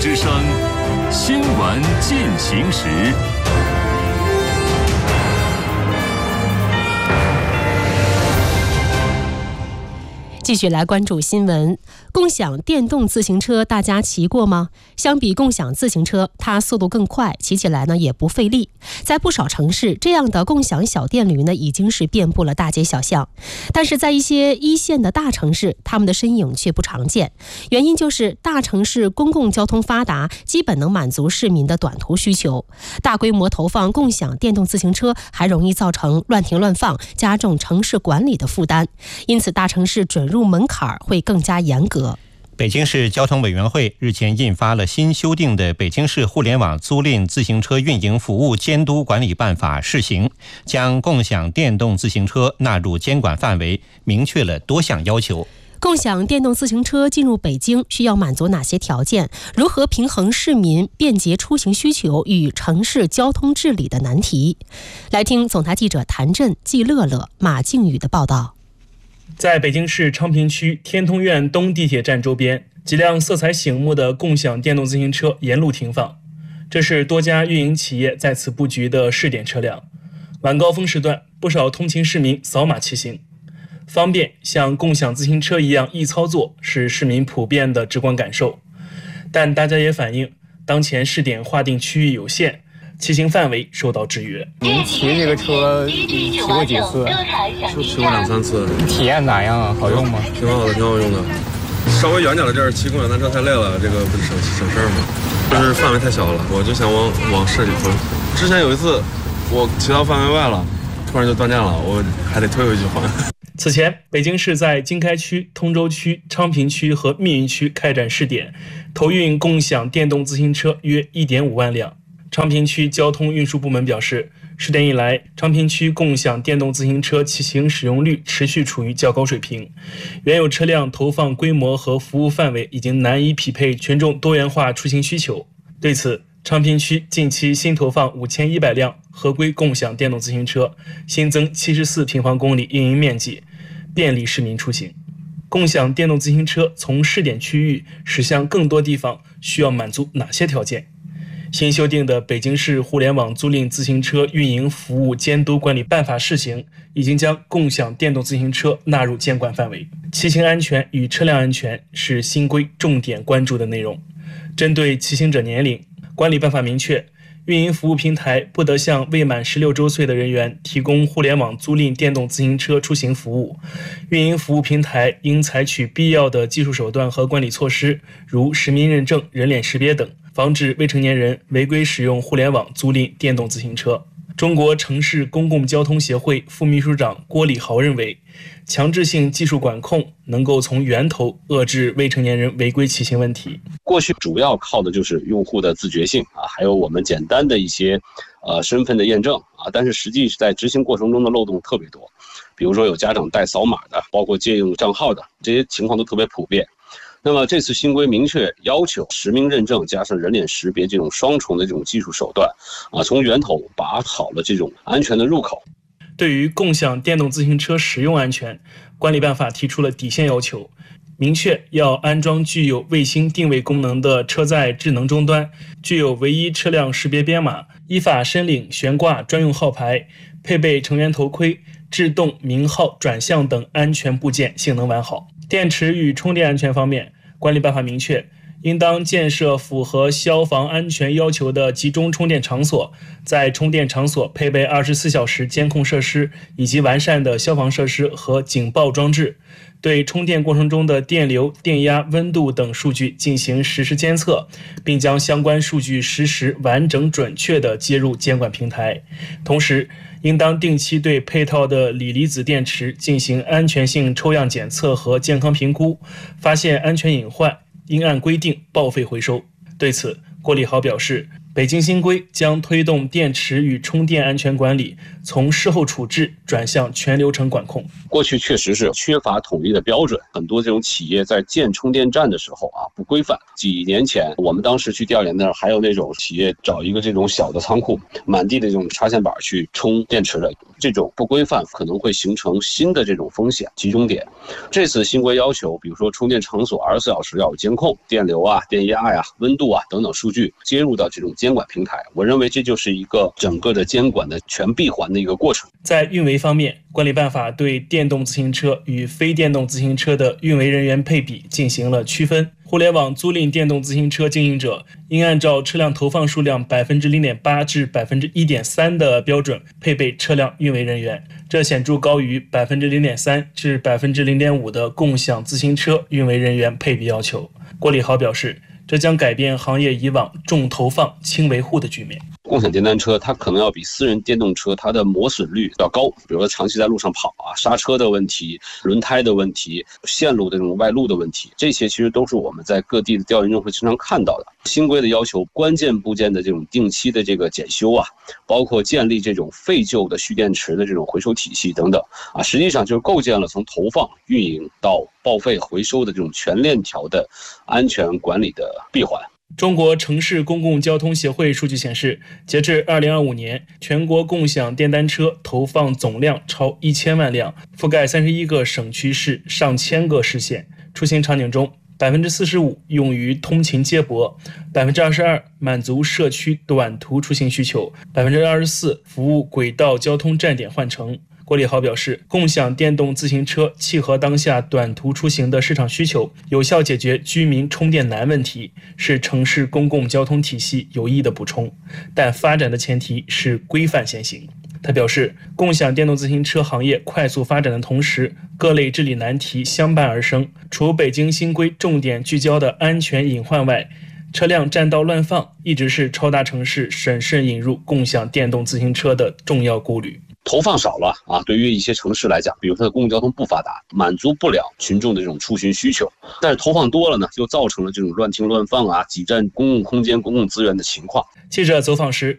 之声，新闻进行时。 继续来关注新闻。共享电动自行车大家骑过吗？相比共享自行车，它速度更快，骑起来呢也不费力。在不少城市，这样的共享小电驴呢已经是遍布了大街小巷。但是在一些一线的大城市，他们的身影却不常见。原因就是大城市公共交通发达，基本能满足市民的短途需求。大规模投放共享电动自行车，还容易造成乱停乱放，加重城市管理的负担。因此，大城市准入门槛会更加严格。 北京市交通委员会日前印发了新修订的《北京市互联网租赁自行车运营服务监督管理办法》试行，将共享电动自行车纳入监管范围，明确了多项要求。 共享电动自行车进入北京需要满足哪些条件？如何平衡市民便捷出行需求与城市交通治理的难题？来听总台记者谭震、季乐乐、马靖宇的报道。 在北京市昌平区天通苑东地铁站周边，几辆色彩醒目的共享电动自行车沿路停放，这是多家运营企业在此布局的试点车辆。晚高峰时段，不少通勤市民扫码骑行，方便像共享自行车一样易操作，是市民普遍的直观感受。但大家也反映，当前试点划定区域有限，骑行范围受到制约。 您骑这个车骑过几次？ 就骑过2-3次。 体验咋样啊？好用吗？ 挺好的，挺好用的。稍微远点的地儿骑共享单车太累了，这个不是省事儿吗？就是范围太小了，我就想往市里推。之前有一次我骑到范围外了，突然就断电了，我还得推回去还。 此前，北京市在经开区、通州区、昌平区和密云区开展试点，投运共享电动自行车约1.5万辆。昌平区交通运输部门表示，试点以来，昌平区共享电动自行车骑行使用率持续处于较高水平，原有车辆投放规模和服务范围已经难以匹配群众多元化出行需求。对此，昌平区近期新投放5100辆合规共享电动自行车，新增74平方公里运营面积，便利市民出行。共享电动自行车从试点区域驶向更多地方，需要满足哪些条件？新修订的《北京市互联网租赁自行车运营服务监督管理办法》试行，已经将共享电动自行车纳入监管范围。骑行安全与车辆安全是新规重点关注的内容。针对骑行者年龄，管理办法明确，运营服务平台不得向未满16周岁的人员提供互联网租赁电动自行车出行服务。运营服务平台应采取必要的技术手段和管理措施，如实名认证、人脸识别等，防止未成年人违规使用互联网租赁电动自行车。中国城市公共交通协会副秘书长郭礼豪认为，强制性技术管控能够从源头遏制未成年人违规骑行问题。 过去主要靠的就是用户的自觉性还有我们简单的一些身份的验证但是实际在执行过程中的漏洞特别多，比如说有家长代扫码的，包括借用账号的，这些情况都特别普遍。那么这次新规明确要求实名认证加上人脸识别这种双重的这种技术手段从源头把好了这种安全的入口。 对于共享电动自行车使用安全，管理办法提出了底线要求，明确要安装具有卫星定位功能的车载智能终端，具有唯一车辆识别编码，依法申领悬挂专用号牌，配备成员头盔、制动鸣号转向等安全部件，性能完好。电池与充电安全方面，管理办法明确，应当建设符合消防安全要求的集中充电场所，在充电场所配备24小时监控设施以及完善的消防设施和警报装置，对充电过程中的电流、电压、温度等数据进行实时监测，并将相关数据实时、完整、准确地接入监管平台。同时，应当定期对配套的锂离子电池进行安全性抽样检测和健康评估，发现安全隐患，应按规定报废回收。对此，郭礼豪表示， 北京新规将推动电池与充电安全管理从事后处置转向全流程管控。 过去确实是缺乏统一的标准，很多这种企业在建充电站的时候不规范。几年前我们当时去调研那儿，还有那种企业找一个这种小的仓库，满地的这种插线板去充电池的，这种不规范可能会形成新的这种风险集中点。这次新规要求，比如说充电场所24小时要有监控，电流电压温度等等数据接入到这种监管平台，我认为这就是一个整个的监管的全闭环的一个过程。 在运维方面，管理办法对电动自行车与非电动自行车的运维人员配比进行了区分。互联网租赁电动自行车经营者应按照车辆投放数量 0.8% 至 1.3% 的标准配备车辆运维人员，这显著高于 0.3% 至 0.5% 的共享自行车运维人员配比要求。郭礼豪表示，这将改变行业以往重投放轻维护的局面。 共享电单车它可能要比私人电动车它的磨损率要高，比如说长期在路上跑刹车的问题、轮胎的问题、线路的这种外露的问题，这些其实都是我们在各地的调研中会经常看到的。新规的要求关键部件的这种定期的这个检修包括建立这种废旧的蓄电池的这种回收体系等等实际上就是构建了从投放、运营到报废回收的这种全链条的安全管理的闭环。 中国城市公共交通协会数据显示，截至2025年，全国共享电单车投放总量超1000万辆，覆盖31个省区市、上千个市县。出行场景中，45%用于通勤接驳，22%满足社区短途出行需求，24%服务轨道交通站点换乘。郭礼豪表示，共享电动自行车契合当下短途出行的市场需求，有效解决居民充电难问题，是城市公共交通体系有益的补充，但发展的前提是规范先行。他表示，共享电动自行车行业快速发展的同时，各类治理难题相伴而生。除北京新规重点聚焦的安全隐患外，车辆占道乱放一直是超大城市审慎引入共享电动自行车的重要顾虑。 投放少了对于一些城市来讲，比如它的公共交通不发达，满足不了群众的这种出行需求。但是投放多了呢，就造成了这种乱停乱放挤占公共空间、公共资源的情况。 记者走访时